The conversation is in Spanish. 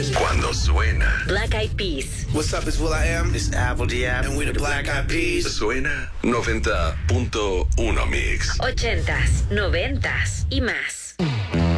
Cuando suena. Black Eyed Peas. What's up, it's will.i.am. It's Apple D.App. And we're the Black Eyed Peas. Suena 90.1 Mix. 80s, 90s y más.